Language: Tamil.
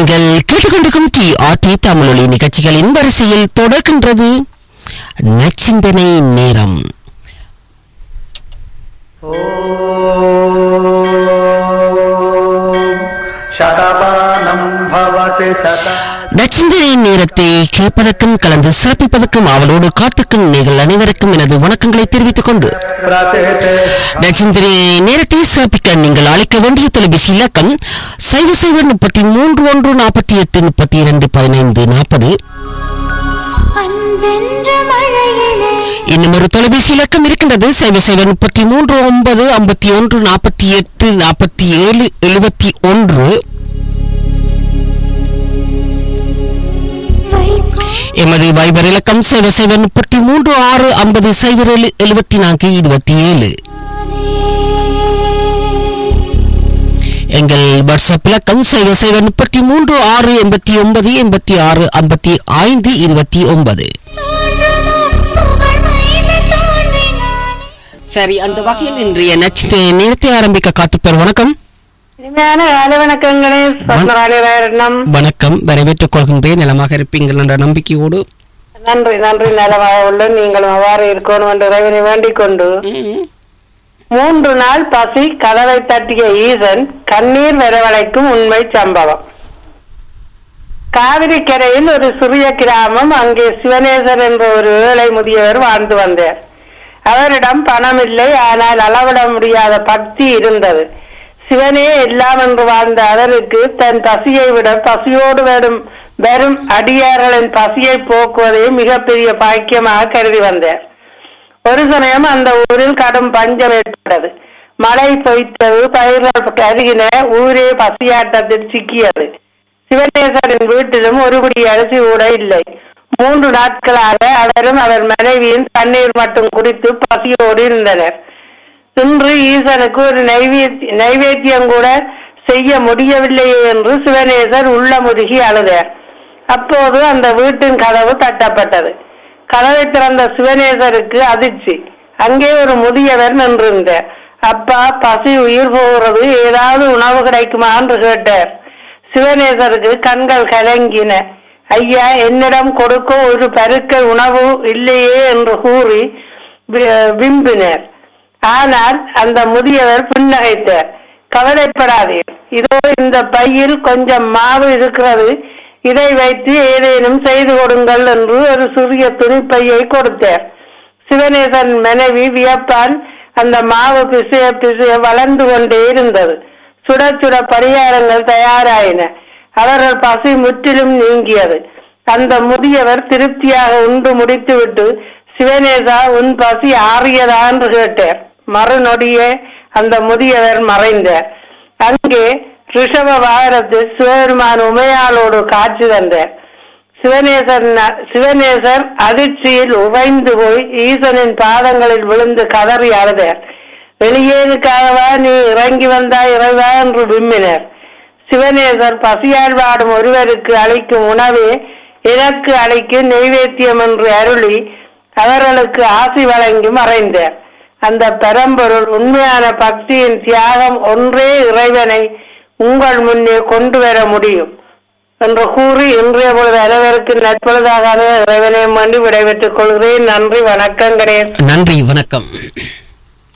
நீங்கள் கேட்டுக்கொண்டிருக்கும் TRT தமிழொலி நிகழ்ச்சிகளின் வரிசையில் தொடர்கின்றது நச்சிந்தனை நேரம். நச்சிந்தனை நேரத்தை கேட்பதற்கும் கலந்து சிறப்பிப்பதற்கும் அவளோடு காத்திருக்கும் நீங்கள் அனைவருக்கும் எனது வணக்கங்களை தெரிவித்துக் கொண்டு நச்சிந்தனை நேரத்தை சிறப்பிக்க நீங்கள் அழைக்க வேண்டிய தொலைபேசி இலக்கம் 0031483215 இன்னும் ஒரு தொலைபேசி இலக்கம் இருக்கின்றது 0039514847 எமது வைபர் இலக்கம் 003365077427. எங்கள் வாட்ஸ்அப் இலக்கம் 003368986529. சரி, அந்த வகையில் இன்றைய நச்சிந்தனை நேரத்தை ஆரம்பிக்க காத்துப்பேர். வணக்கம். வணக்கம், வரவேற்றுக் கொள்கின்றேன். நலமாக இருப்பீங்கள் என்ற நம்பிக்கையோடு. நன்றி நன்றி. நலமாக உள்ள நீங்களும் அவ்வாறு இருக்கணும் என்று இறைவனை வேண்டிக் கொண்டு 3 நாள் பசி கதவை தட்டிய ஈசன் கண்ணீர் வரவழைக்கும் உண்மை சம்பவம். காவிரி கரையில் ஒரு சிறிய கிராமம். அங்கே சிவனேசர் என்ற ஒரு ஏழை முதியவர் வாழ்ந்து வந்தார். அவரிடம் பணம் இல்லை, ஆனால் அளவிட முடியாத பக்தி இருந்தது. சிவனே எல்லாம் என்று வாழ்ந்த அவருக்கு தன் பசியை விட பசியோடு வரும் அடியார்களின் பசியை போக்குவதே மிகப்பெரிய பாக்கியமாக கருதி வந்தார். ஒரு சமயம் அந்த ஊரில் கடும் பஞ்சம் ஏற்பட்டது. மழை பொய்த்தது, பயிர்கள் கருகின, ஊரே பசியாட்டத்தில் சிக்கியது. சிவனேசரின் வீட்டிலும் ஒரு குடி அரிசி கூட இல்லை. 3 நாட்களாக அவரும் அவர் மனைவியின் தண்ணீர் மட்டும் குடித்து பசியோடு இருந்தனர். இன்று ஈசனுக்கு ஒரு நைவேத்தியம் கூட செய்ய முடியவில்லையே என்று சிவனேசர் உள்ளமுருகி அழுதார். அப்போது அந்த வீட்டின் கதவு தட்டப்பட்டது. கதவை திறந்த சிவனேசருக்கு அதிர்ச்சி. அங்கே ஒரு முதியவர் நின்றிருந்தார். அப்பா, பசி உயிர் போகிறது, ஏதாவது உணவு கிடைக்குமா என்று கேட்டார். சிவனேசருக்கு கண்கள் கலங்கின. ஐயா, என்னிடம் கொடுக்க ஒரு பருக்க உணவு இல்லையே என்று கூறி விம்பினார். ஆனால் அந்த முதியவர் புன்னகைத்தார். கவலைப்படாதீர், இதோ இந்த பையில் கொஞ்சம் மாவு இருக்கிறது, இதை வைத்து ஏதேனும் செய்து கொடுங்கள் என்று ஒரு சிறிய துணிப்பையை கொடுத்தார். சிவனேசன் மனைவி வியப்பால் அந்த மாவு பிசைய பிசைய வளர்ந்து கொண்டே இருந்தது. சுட சுட பரிகாரங்கள் தயாராயின. அவர்கள் பசி முற்றிலும் நீங்கியது. அந்த முதியவர் திருப்தியாக உண்டு முடித்துவிட்டு, சிவனேசா, உன் பசி ஆறியதா என்று கேட்டார். மறுநொடியே அந்த முதியவர் மறைந்தார். அங்கே ரிஷப வாகனத்தில் சிவபெருமான் உமையாளோடு காட்சி தந்தார். சிவனேசர் அதிர்ச்சியில் உறைந்து போய் ஈசனின் பாதங்களில் விழுந்து கதறி அழுதார். வெளியேனுக்காகவா நீ இறங்கி வந்தாய் இறைவா என்று விம்மினர். சிவனேசர் பசியால் வாடும் ஒருவருக்கு அளிக்கும் உணவே எனக்கு அளிக்கும் நெய்வேத்தியம் என்று அருளி அவர்களுக்கு ஆசி வழங்கி மறைந்தார். அந்த பரம்பொருள் உண்மையான பக்தியின் தியாகம் ஒன்றே இறைவனை உங்கள் முன்னே கொண்டு வர முடியும் என்று கூறி இன்றைய பொழுது அனைவருக்கு நற்பொழுதாக இறைவனை வேண்டி விடைபெற்றுக் கொள்கிறேன். நன்றி, வணக்கம். நன்றி, வணக்கம்.